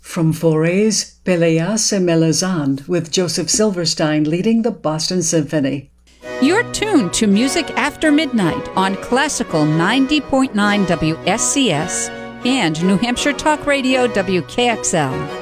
From Fauré's Pelléas et Mélisande, with Joseph Silverstein leading the Boston Symphony. You're tuned to Music After Midnight on Classical 90.9 WSCS and New Hampshire Talk Radio WKXL.